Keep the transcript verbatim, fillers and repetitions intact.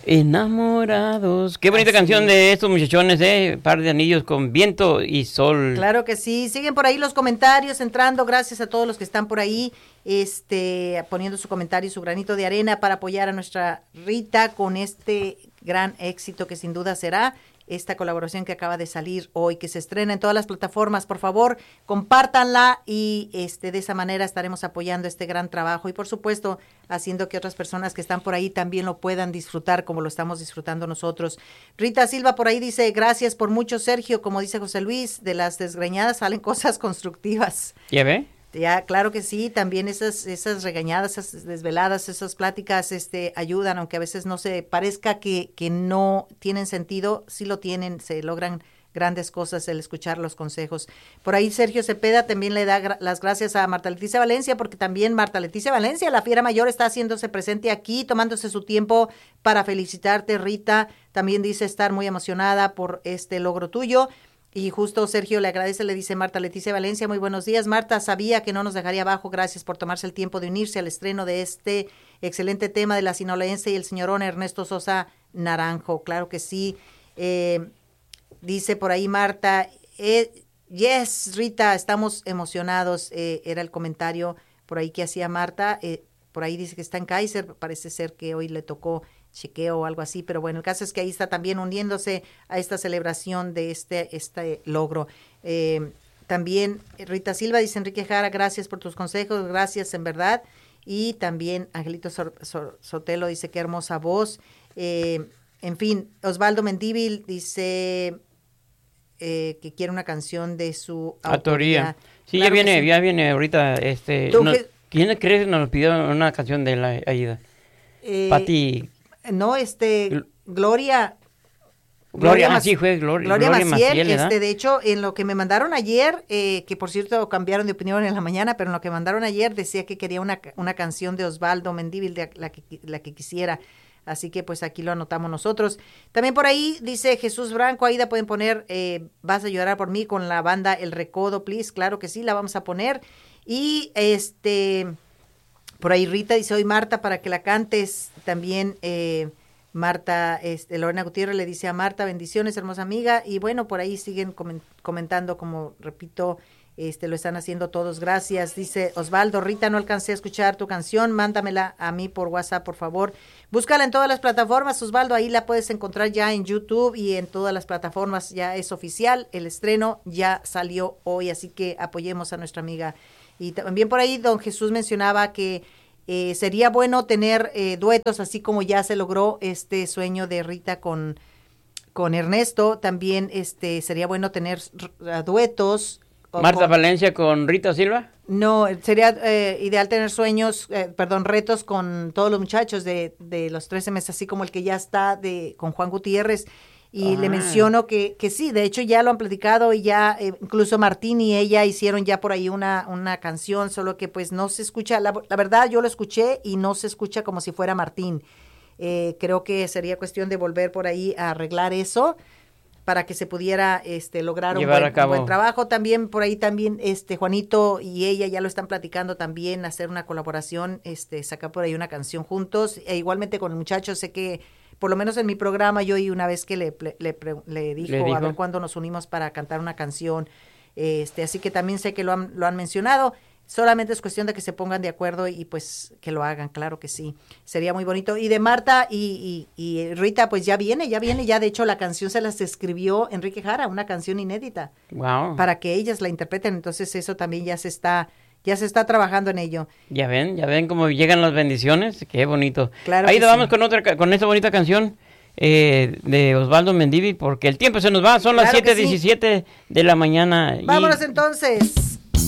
Enamorados. Qué bonita Así. canción de estos muchachones, eh. Par de anillos con viento y sol. Claro que sí. Siguen por ahí los comentarios entrando. Gracias a todos los que están por ahí, este, poniendo su comentario y su granito de arena para apoyar a nuestra Rita con este gran éxito que sin duda será esta colaboración que acaba de salir hoy, que se estrena en todas las plataformas. Por favor, compártanla y este de esa manera estaremos apoyando este gran trabajo y por supuesto haciendo que otras personas que están por ahí también lo puedan disfrutar como lo estamos disfrutando nosotros. Rita Silva por ahí dice, gracias por mucho, Sergio. Como dice José Luis, de las desgreñadas salen cosas constructivas. ¿Ya ve? Ya, claro que sí, también esas esas regañadas, esas desveladas, esas pláticas este ayudan, aunque a veces no se parezca que, que no tienen sentido, sí lo tienen, se logran grandes cosas el escuchar los consejos. Por ahí Sergio Cepeda también le da gra- las gracias a Marta Leticia Valencia, porque también Marta Leticia Valencia, la fiera mayor, está haciéndose presente aquí, tomándose su tiempo para felicitarte, Rita. También dice estar muy emocionada por este logro tuyo. Y justo Sergio le agradece, le dice Marta Leticia Valencia, muy buenos días. Marta, sabía que no nos dejaría abajo, gracias por tomarse el tiempo de unirse al estreno de este excelente tema de la sinaloense y el señorón Ernesto Sosa Naranjo. Claro que sí. Eh, dice por ahí Marta, eh, yes, Rita, estamos emocionados, eh, era el comentario por ahí que hacía Marta. Eh, por ahí dice que está en Kaiser, parece ser que hoy le tocó chequeo o algo así, pero bueno, el caso es que ahí está también uniéndose a esta celebración de este, este logro. Eh, también Rita Silva dice, Enrique Jara, gracias por tus consejos, gracias en verdad. Y también Angelito Sor, Sor, Sotelo dice, qué hermosa voz. Eh, en fin, Osvaldo Mendívil dice eh, que quiere una canción de su autoría. Autoría. Sí, Claro ya viene, sí. ya viene ahorita, este... ¿Tú No, qué? ¿Quién crees que nos pidió una canción de la Aida? Eh, Pati... No, este, Gl- Gloria... Gloria, ah, Mac- sí, fue Gloria, Gloria, Gloria Maciel, Maciel, ¿verdad? este, de hecho, en lo que me mandaron ayer, eh, que por cierto cambiaron de opinión en la mañana, pero en lo que mandaron ayer decía que quería una, una canción de Osvaldo Mendívil, de la que, la que quisiera. Así que pues aquí lo anotamos nosotros. También por ahí dice Jesús Branco, Aida, pueden poner eh, Vas a llorar por mí con la banda El Recodo, please. Claro que sí, la vamos a poner. Y este, por ahí Rita dice, hoy Marta, para que la cantes también. eh, Marta, este, Lorena Gutiérrez le dice a Marta, bendiciones, hermosa amiga. Y bueno, por ahí siguen comen- comentando, como repito, este, lo están haciendo todos. Gracias. Dice Osvaldo, Rita, no alcancé a escuchar tu canción, mándamela a mí por WhatsApp, por favor. Búscala en todas las plataformas, Osvaldo, ahí la puedes encontrar ya en YouTube y en todas las plataformas, ya es oficial. El estreno ya salió hoy, así que apoyemos a nuestra amiga. Y también por ahí don Jesús mencionaba que Eh, sería bueno tener eh, duetos, así como ya se logró este sueño de Rita con, con Ernesto. También este sería bueno tener uh, duetos. Marta con, Valencia con Rita Silva. No, sería eh, ideal tener sueños, eh, perdón, retos con todos los muchachos de, de los trece meses, así como el que ya está de con Juan Gutiérrez. Y ah. le menciono que, que sí, de hecho ya lo han platicado y ya eh, incluso Martín y ella hicieron ya por ahí una, una canción, solo que pues no se escucha, la, la verdad yo lo escuché y no se escucha como si fuera Martín. Eh, creo que sería cuestión de volver por ahí a arreglar eso para que se pudiera este lograr un buen, un buen trabajo. También por ahí también este Juanito y ella ya lo están platicando también, hacer una colaboración, este sacar por ahí una canción juntos, e igualmente con el muchacho, sé que por lo menos en mi programa yo y una vez que le, le, le, le, dijo, le dijo a ver cuándo nos unimos para cantar una canción, este así que también sé que lo han, lo han mencionado, solamente es cuestión de que se pongan de acuerdo y pues que lo hagan, claro que sí, sería muy bonito. Y de Marta y, y, y Rita, pues ya viene, ya viene, ya de hecho la canción se las escribió Enrique Jara, una canción inédita, wow, para que ellas la interpreten, entonces eso también ya se está... Ya se está trabajando en ello. Ya ven, ya ven cómo llegan las bendiciones, qué bonito. Claro. Ahí vamos sí. con otra, con esta bonita canción eh, de Osvaldo Mendívil, porque el tiempo se nos va, son claro las siete diecisiete sí. de la mañana. Vámonos y... entonces.